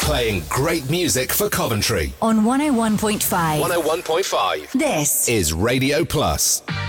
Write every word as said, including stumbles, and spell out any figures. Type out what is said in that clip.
Playing great music for Coventry. On one oh one point five. one oh one point five. This is Radio Plus.